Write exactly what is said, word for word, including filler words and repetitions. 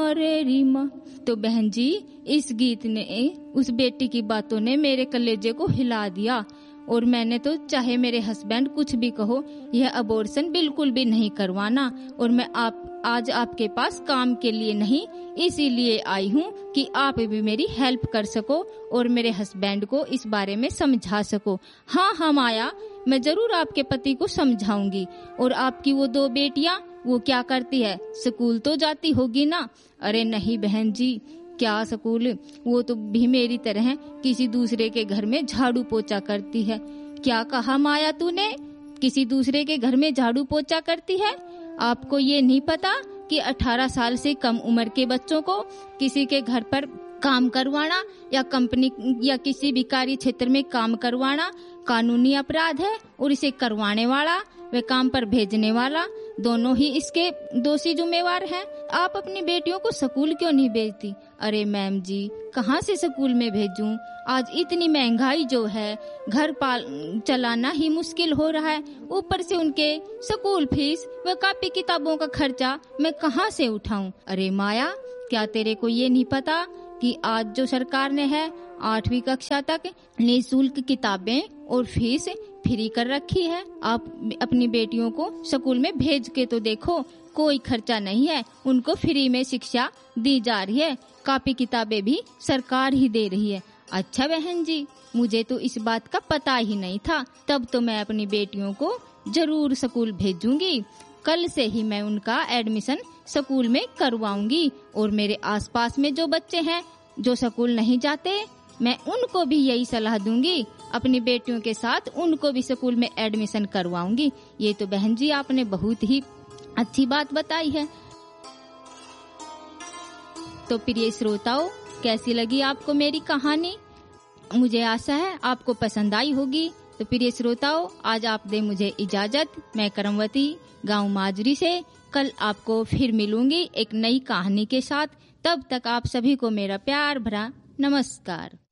रे री माँ। तो बहन जी, इस गीत ने, उस बेटी की बातों ने मेरे कलेजे को हिला दिया और मैंने तो चाहे मेरे हस्बैंड कुछ भी कहो, यह अबॉर्शन बिल्कुल भी नहीं करवाना। और मैं आप आज आपके पास काम के लिए नहीं, इसीलिए आई हूँ कि आप भी मेरी हेल्प कर सको और मेरे हस्बैंड को इस बारे में समझा सको। हाँ हाँ माया, मैं जरूर आपके पति को समझाऊंगी। और आपकी वो दो बेटियां, वो क्या करती है? स्कूल तो जाती होगी ना? अरे नहीं बहन जी, क्या स्कूल, वो तो भी मेरी तरह किसी दूसरे के घर में झाड़ू पोछा करती है। क्या कहा माया तूने? किसी दूसरे के घर में झाड़ू पोछा करती है? आपको ये नहीं पता कि अठारह साल से कम उम्र के बच्चों को किसी के घर पर काम करवाना या कंपनी या किसी भी कार्य क्षेत्र में काम करवाना कानूनी अपराध है, और इसे करवाने वाला व काम पर भेजने वाला दोनों ही इसके दोषी जिम्मेवार हैं। आप अपनी बेटियों को स्कूल क्यों नहीं भेजती? अरे मैम जी, कहाँ से स्कूल में भेजूं? आज इतनी महंगाई जो है, घर पाल चलाना ही मुश्किल हो रहा है, ऊपर से उनके स्कूल फीस व कॉपी किताबों का खर्चा मैं कहाँ से उठाऊं? अरे माया, क्या तेरे को ये नहीं पता कि आज जो सरकार ने है आठवीं कक्षा तक निःशुल्क किताबें और फीस फ्री कर रखी है। आप अपनी बेटियों को स्कूल में भेज के तो देखो, कोई खर्चा नहीं है, उनको फ्री में शिक्षा दी जा रही है, कॉपी किताबें भी सरकार ही दे रही है। अच्छा बहन जी, मुझे तो इस बात का पता ही नहीं था। तब तो मैं अपनी बेटियों को जरूर स्कूल भेजूंगी। कल से ही मैं उनका एडमिशन स्कूल में करवाऊंगी। और मेरे आसपास में जो बच्चे हैं जो स्कूल नहीं जाते, मैं उनको भी यही सलाह दूंगी, अपनी बेटियों के साथ उनको भी स्कूल में एडमिशन करवाऊंगी। ये तो बहन जी आपने बहुत ही अच्छी बात बताई है। तो प्रिय श्रोताओं, कैसी लगी आपको मेरी कहानी? मुझे आशा है आपको पसंद आई होगी। तो प्रिय श्रोताओं, आज आप दे मुझे इजाजत। मैं करमवती, गांव माजरी से कल आपको फिर मिलूंगी एक नई कहानी के साथ। तब तक आप सभी को मेरा प्यार भरा नमस्कार।